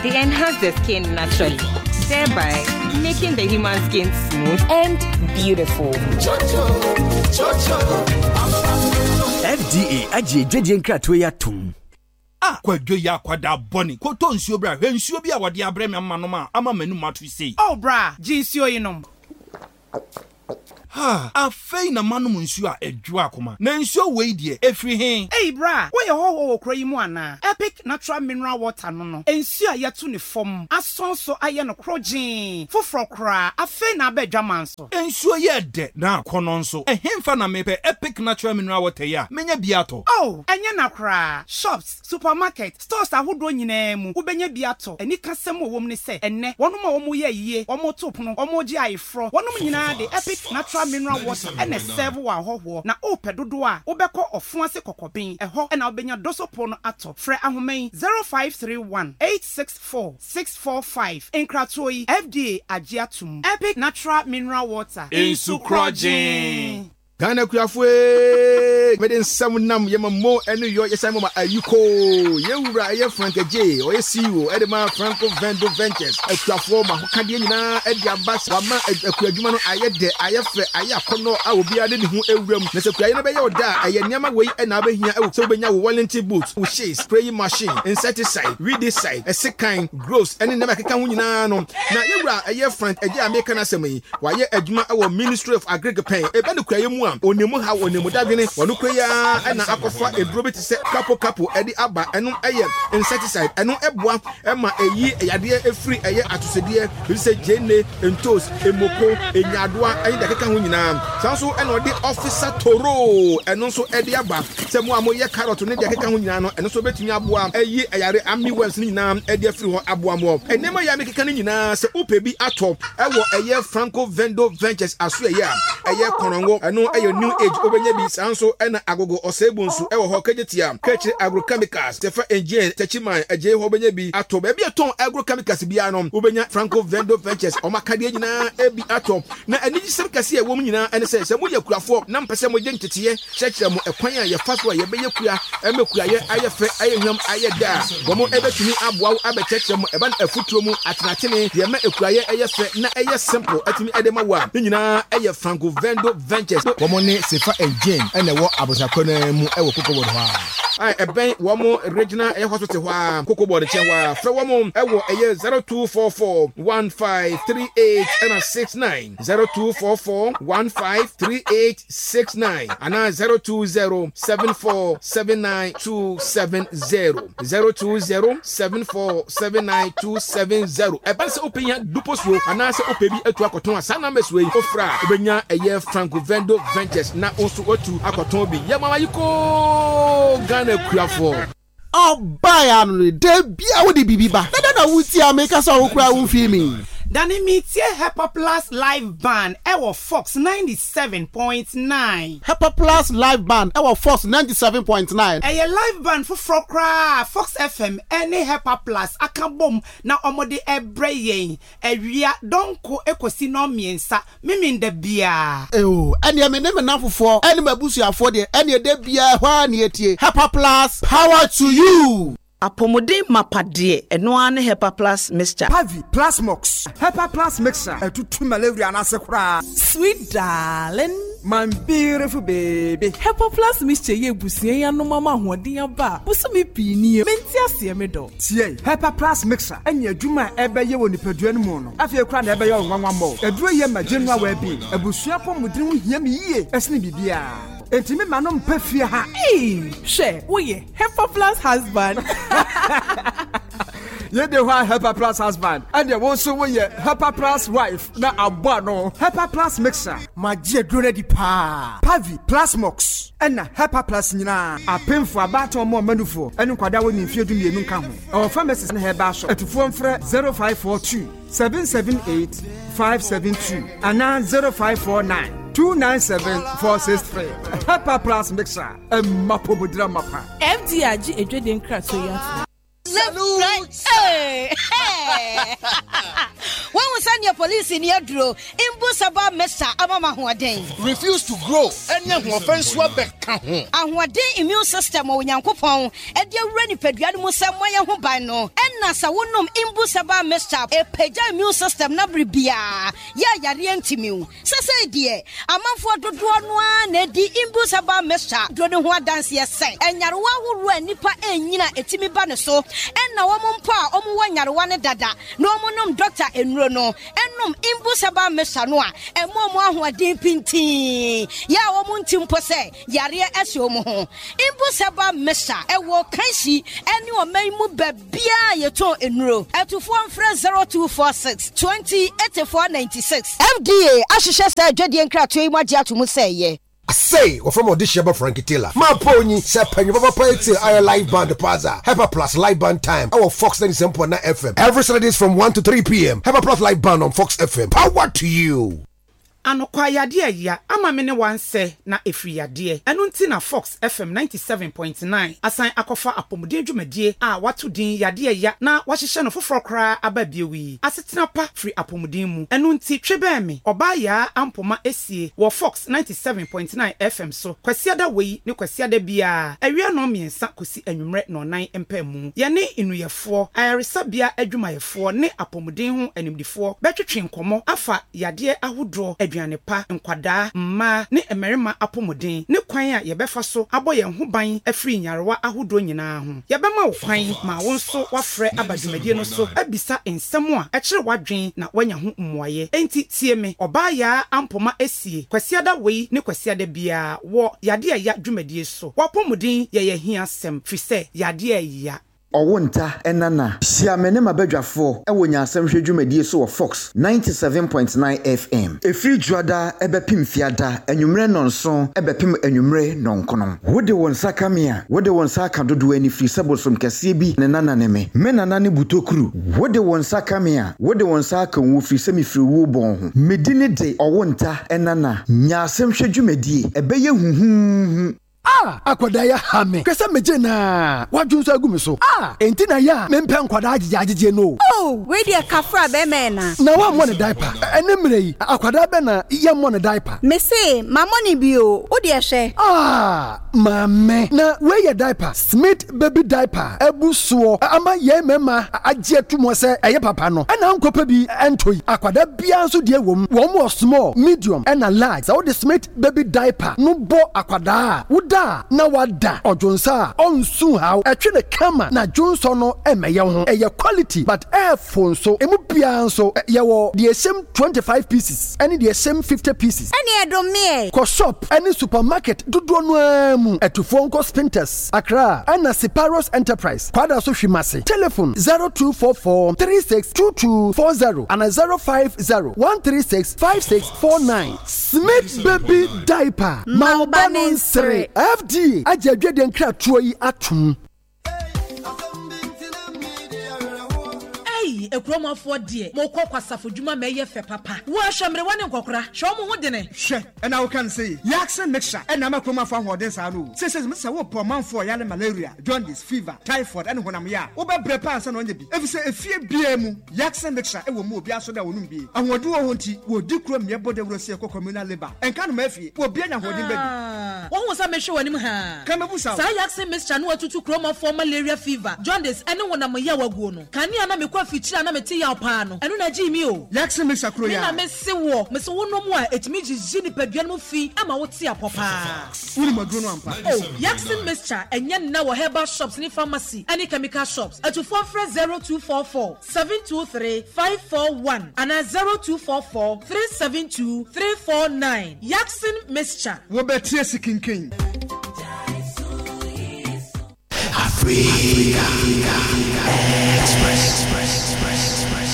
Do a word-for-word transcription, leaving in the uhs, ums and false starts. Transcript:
They enhance the skin naturally, thereby making the human skin smooth and beautiful. F D A aji jeje nkratoe ya tum. Ah, kwadwo ya kwada boni. Koto nsuo bra, hwe nsuo bi a wode abrɛ me amma no ma, ama manu matu sei. Oh bra, ji nsuo yinom. Ha, afei na manum nsuo a edwo akoma. Na nsuo wei de efri hen. Hey bra, wo ye ho wo kro yi mu ana. Epic natural mineral water no no. Nsuo a yetu ne fom. Asonso aye no krogin. Foforo kra, afei na abadwaman so. Nsuo ye de na akono nso. Ehemfa na mepe Epic natural mineral water ya. Menya biato. Oh, enye na kra. Shops, supermarket, stores ahodo nyina mu. Ubenya biato. Eni kasem wo wom ne se. Enne, wonum a womu ye yiye, womu topono, womu gi ayefro. Wonum nyina de Epic natural mineral water and a serve wa ho na ope dodo a obekọ ofun ase kokobin eho na obenya dosopo no ato frɛ ahoman zero five three one eight six four six four five Nkratoi F D A agiatum Epic natural mineral water Insukrogin. Ghana Kuyafwe, Medin Samunam, Yamamo, and New Yasamama Ayuko, Yura, Frank J, or a C E O, Edema Franco Vendo Ventures, a Trafoma, Cadina, Edia Bass, Wama, a Kujumano, Ayade, Ayafe, Ayakono, I will be added who a room, Mister Kayana Bayoda, Ayanama way, and Abahia, Sobenya, Wallington boots, with shades, spraying machine, insecticide, redicide, a sick kind, gross, and in the Macacamunano. Now, Yura, a year friend, a year American Assembly, while ye Edma, our Ministry of Agriculture, a better Kayamua. Onemu ha onemu dadwene wonu kweya na akofa edrobe ti se kapo kapo edi aba enu eye insecticide enu eboa ema eyi eyade efri eye atosede bi se jene entos emoko enyadoa ayi da keka ho nyina sanso ena odi officer toro enu so edi aba se mu amoye carrot ne de keka ho nyina no enu so betumi aboa eyi eyare ami worms ni nyina edi efri ho aboa mo enema ya me keka ni nyina se upebi atop ewo eye Franco Vendo Ventures aso eye eye korongo enu new age obenya bi sanso ena agogo osebunsu ewo ho kajetia kechi agrochemicals tefa engine techiman eje ho obenya bi ato ba bi aton agrochemicals bia no obenya Franco Vendo Ventures o makade nyina ebi ato na aniji serkase e wom nyina ene se se mo yakurafo na mpese mo je ntete chechire mo ekwan a ye faso a ye be yakura emekura ye ayefe ayehwam ayeda wo mo ebetumi aboa abe chechire mo eba na afutuo mu atenatene ye ma ekura ye ayefe na eye simple atumi edema wa nyina eye Franco Vendo Ventures Womone Sefa Engine and the war Abosakona mu ewo Kokobod ha. I a bank womo regional air hospital wa Kokobod chewa fra womo ewo eye zero two four four one five three eight and a six nine zero two four four one five three eight six nine and zero two zero seven four seven nine two seven zero zero two zero seven four seven nine two seven zero. A bank open ya duposwo and answer opebi etu akoton asana meswe ofra obenya eye Franco Vendo Ventures na osu otu akoton bi yamama yiko Ghana Kuyafo oh buy anu de bia wo de bibiba na na wuti ameka so wo kura wo filmi Dani mitie Hepa Plus live band ewo Fox ninety-seven point nine. Hepa Plus live band ewo Fox ninety-seven point nine. Eye live band for Frokra Fox F M any Hepa Plus akabom na omode ebre yen ewia donko ekosi no miensa mimi nda bia. Eh o ene me ne me nafofo ene mabusuafo de ene de bia hwa na etie Hepa Plus power to you. Apomode mapade eno ane Hepa Plus mixture. Pavi Plus Mox. Hepa Plus mixture. Etutu malaria na sekura. Sweet darling, my beautiful baby. Hepa Plus mixture ye busie ya no mama hoden aba. Busumi pini menti ase me do. Tie Hepa Plus mixture. Enya adwuma ebeye wo nipadua no mu no. Afie kura na ebeye onwanwa mo. Eduro ye ma genua wa bi. Abusua pomodin ho hia me yie. Esne bibia. Entimi manom pefia ha. Eh, she, oye, Hepa Plus husband. Ye de wa Hepa Plus husband. And ye won so ye Hepa Plus wife na abwa no. Hepa Plus mixer. Ma je dure di pa. Pavi Plus Mox. Ena Hepa Plus nyina. Apemfo abato mo manufo. Enu kwada wo ni mfie du mienu nka ho. Our pharmacist na heba shop. Etufo mfre zero five four two seven seven eight five seven two and zero five four nine two nine seven four six three. Hepa Plus mixer. E mapo bodra mapa. F D A G edwede nkrato ya. Salute! Hey! Hey! When we send your police in your draw, Imbusaba Mesa Amama Huaden. Refuse to grow. Any offense will be count. And what day immune system or Yankopon, and your ready pediatric Samoya Hubano, and Nasa Wunum Imbusaba Mesa, a peja immune system Nabribia. Ya Yarientimu. Sasa dear, a man for the one, Nedi Imbusaba Mesa, Dronua dance yes, say, and Yarwa who run Nipa and Nina Etimi Banaso, and now one pa, Omu Yarwana Dada, no monum doctor and Rono, and num Imbusaba Mesanoa, and Momo who are dimpinti. Ya Omuntim Pose, Yaria Esiomo, Imbusaba Mesa, and walk Kanshi, and you may move Bia Yato in row, at to form friend zero two four six twenty eighty-four ninety-six. F D A, Ashisha said, Jedi and Cratui Magia to Musay. I say, or from this year, Frankie Taylor. My pony, Sepen, you have a I live band plaza. Hyper Plus live band time. Our Fox ninety-seven point nine F M. Every Saturdays from one to three p.m. Hyper Plus live band on Fox F M. Power to you. Ano kwa yade ya ama me ne wan se na efri yade enu nti na Fox F M ninety-seven point nine asan akofa apomuden dwumadie a watu din yade ya na wahihye no foforo kra ababiewi asetena pa free apomuden mu enu nti twebe me oba ya ampoma esie wo Fox ninety-seven point nine F M so kwasiada wei ne kwasiada bia awia no miensa kosi anwumre no nan empemu ye ne inuyefo ayaresa bia adwumayefo ne apomuden ho animdifo betwetwe nkomo afa yade ahodro aduane pa nkwada mma ne emerima apomuden ne kwan a yebefa so aboye ho ban afri nyarewa ahodo nyina ho yebema wo kwan ma wo nso wafrɛ abadwumadie no so abisa ensɛm a ɛkyere wadwen na wanya ho mmoaye enti tie me oba ya ampoma esie kwasiada wei ne kwasiada bia wo yade ya dwumadie so wapomuden ye ye hia sem fi sɛ yade ya Owunta enana siamene mabadwafo ewo nyasem hwedwumadie so wo Fox ninety-seven point nine F M efri juada ebepim fiada enwumre nonso ebepim enwumre nonkono wode won sakamia wode won saka dodo ani fri sebosom kase bi ne nana ne me me nana ne butokuru wode won sakamia wode won saka wo fri semi fri wo bon ho medine de owunta enana nyasem hwedwumadie ebeye huhu. Ah, akwadaya hame. Kesa meje na wadwunso agumi so. Ah, enti na ya mempe nkwada agije agije no. Oh, we dey kafra be me na. Na wa mo ne diaper. Ene mrei, akwada be na ye mo ne diaper. Me say, ma money bi o, o dey hwe. Ah, mame. Na we ye diaper. Smith baby diaper. Ebusuo. Ama ye mema agye tumo se eye papa no. Ena nkopa bi entoi. Akwada bia nso de wom. Wom small, medium, and a large. So the Smith baby diaper. No bo akwada. Da na wada ojonsa onsu how etwe ne kama na jonso no emeye ho eye quality but airphone so emu bia so ye wo the same twenty-five pieces any the same fifty pieces any edom me ko shop any supermarket dodo no amu etufo nko Spinters Accra and Separos Enterprise kwada so hwimase telephone zero two four four three six two two four zero and zero five zero one three six five six four nine Smith baby diaper Malbanon three F D A ajadwe de nkra tuoyi atum. Hey, a promo for dear. Moko kwasafo djuma meye fe papa. Wo ahwemre wone nkokora. Hwe mo ho de ne. Hwe, and I can say, Yaksen mixture, and I'm a promo for hoden sanu. Says Mister Wo po man for yale malaria, jaundice, fever, typhoid, and honam ya. Oba brepa san onye bi. If say a fear biemu, Yaksen mixture e wo mo bia so da wonum bi. And wo do wo honti, wo di krom ye bode wo se communal labor. And kan mafi, wo bia nya hoden baby. Wo wo sa me hwe wanim ha. Kan mebu sa. Sa Yaksen mixture no atutu krom for malaria fever, jaundice, and honam ya waguo no. Kan ya na me kwa fichira na me ti ya pa no. Enu na ji mi o. Yaksen mixture kro ya. Na me se wo, me se wo no mu a etimi jiji ni padua no fi ama wo ti apopa. Uri madro no ampa. Oh, Yaksen mixture enye na wo herbal shops ni pharmacy, any chemical shops. Atufo frɛ zero two four four seven two three five four one and zero two four four three seven two three four nine. Yaksen mixture. Wo betie sikinkin. Africa Express.